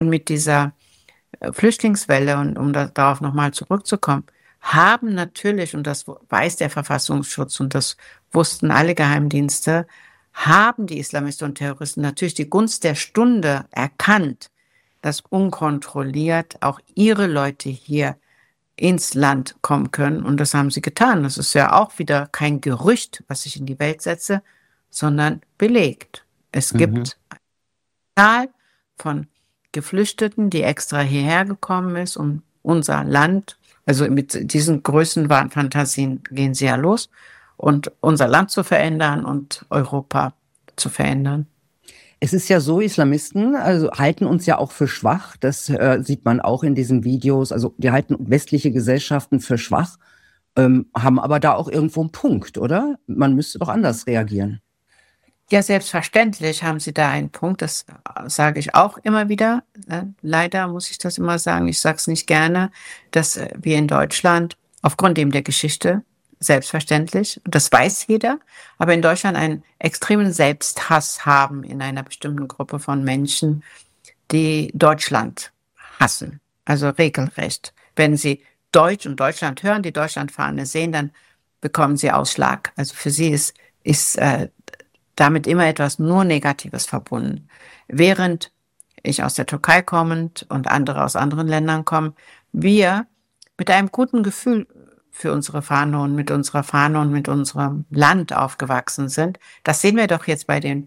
mit dieser Flüchtlingswelle und um darauf nochmal zurückzukommen, haben natürlich, und das weiß der Verfassungsschutz und das wussten alle Geheimdienste, haben die Islamisten und Terroristen natürlich die Gunst der Stunde erkannt, dass unkontrolliert auch ihre Leute hier ins Land kommen können. Und das haben sie getan. Das ist ja auch wieder kein Gerücht, was ich in die Welt setze, sondern belegt. Es Mhm. gibt Zahl von Geflüchteten, die extra hierher gekommen ist, um unser Land, also mit diesen Größenwahnfantasien gehen sie ja los, und unser Land zu verändern und Europa zu verändern. Es ist ja so, Islamisten, also halten uns ja auch für schwach. Das sieht man auch in diesen Videos. Also die halten westliche Gesellschaften für schwach, haben aber da auch irgendwo einen Punkt, oder? Man müsste doch anders reagieren. Ja, selbstverständlich haben Sie da einen Punkt, das sage ich auch immer wieder. Leider muss ich das immer sagen, ich sage es nicht gerne, dass wir in Deutschland aufgrund eben der Geschichte, selbstverständlich, und das weiß jeder, aber in Deutschland einen extremen Selbsthass haben in einer bestimmten Gruppe von Menschen, die Deutschland hassen, also regelrecht. Wenn sie Deutsch und Deutschland hören, die Deutschlandfahne sehen, dann bekommen sie Ausschlag. Also für sie ist damit immer etwas nur Negatives verbunden. Während ich aus der Türkei kommend und andere aus anderen Ländern kommen, wir mit einem guten Gefühl für unsere Fahne und mit unserer Fahne und mit unserem Land aufgewachsen sind. Das sehen wir doch jetzt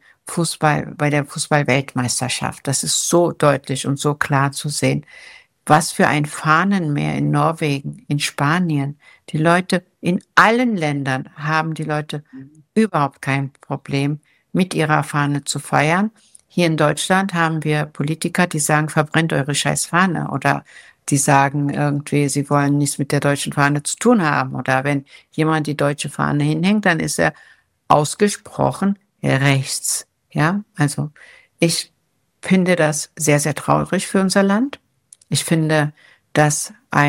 bei der Fußball-Weltmeisterschaft. Das ist so deutlich und so klar zu sehen. Was für ein Fahnenmeer in Norwegen, in Spanien. Die Leute in allen Ländern haben die Leute überhaupt kein Problem, mit ihrer Fahne zu feiern. Hier in Deutschland haben wir Politiker, die sagen, verbrennt eure scheiß Fahne, oder die sagen irgendwie, sie wollen nichts mit der deutschen Fahne zu tun haben. Oder wenn jemand die deutsche Fahne hinhängt, dann ist er ausgesprochen rechts. Ja, also ich finde das sehr, sehr traurig für unser Land. Ich finde, dass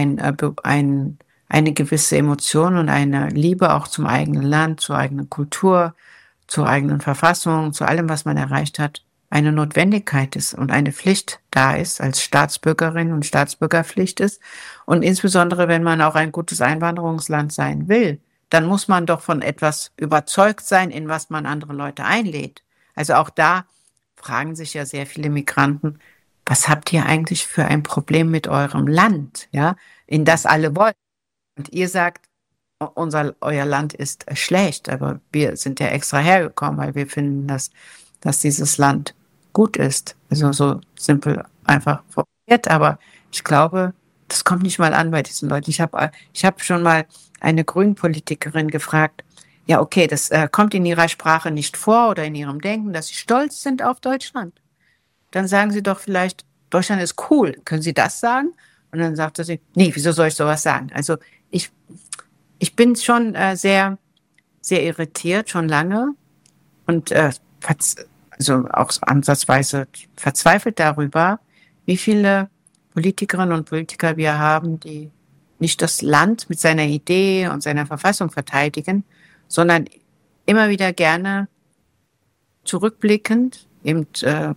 eine gewisse Emotion und eine Liebe auch zum eigenen Land, zur eigenen Kultur, zur eigenen Verfassung, zu allem, was man erreicht hat, eine Notwendigkeit ist und eine Pflicht da ist, als Staatsbürgerin und Staatsbürgerpflicht ist. Und insbesondere, wenn man auch ein gutes Einwanderungsland sein will, dann muss man doch von etwas überzeugt sein, in was man andere Leute einlädt. Also auch da fragen sich ja sehr viele Migranten, was habt ihr eigentlich für ein Problem mit eurem Land, ja, in das alle wollen? Und ihr sagt, euer Land ist schlecht, aber wir sind ja extra hergekommen, weil wir finden, dass dieses Land gut ist. Also so simpel einfach formuliert, aber ich glaube, das kommt nicht mal an bei diesen Leuten. Ich hab schon mal eine Grünpolitikerin gefragt, ja, okay, das kommt in ihrer Sprache nicht vor oder in ihrem Denken, dass sie stolz sind auf Deutschland. Dann sagen sie doch vielleicht, Deutschland ist cool. Können Sie das sagen? Und dann sagte sie, nee, wieso soll ich sowas sagen? Also ich, ich bin schon sehr, sehr irritiert, schon lange und also auch so ansatzweise verzweifelt darüber, wie viele Politikerinnen und Politiker wir haben, die nicht das Land mit seiner Idee und seiner Verfassung verteidigen, sondern immer wieder gerne zurückblickend, eben,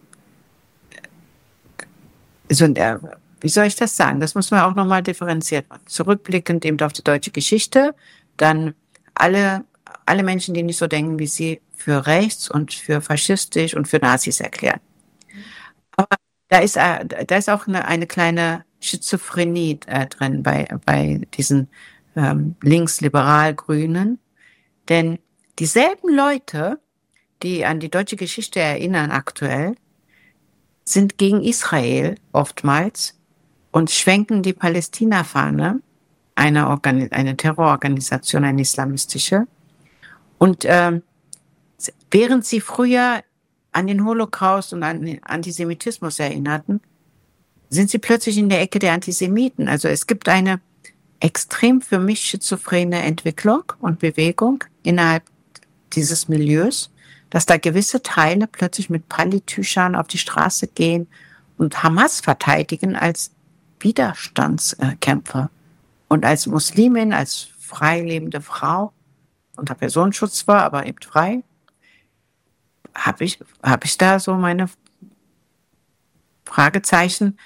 wie soll ich das sagen? Das muss man auch nochmal differenziert machen. Zurückblickend eben auf die deutsche Geschichte, dann alle, alle Menschen, die nicht so denken wie sie, für rechts und für faschistisch und für Nazis erklären. Aber da ist auch eine kleine Schizophrenie drin bei diesen linksliberal-Grünen. Denn dieselben Leute, die an die deutsche Geschichte erinnern aktuell, sind gegen Israel oftmals und schwenken die Palästina-Fahne, eine Terrororganisation, eine islamistische. Und während sie früher an den Holocaust und an den Antisemitismus erinnerten, sind sie plötzlich in der Ecke der Antisemiten. Also es gibt eine extrem für mich schizophrene Entwicklung und Bewegung innerhalb dieses Milieus, dass da gewisse Teile plötzlich mit Pallitüchern auf die Straße gehen und Hamas verteidigen als Widerstandskämpfer. Und als Muslimin, als frei lebende Frau, unter Personenschutz zwar, aber eben frei, habe ich da so meine Fragezeichen.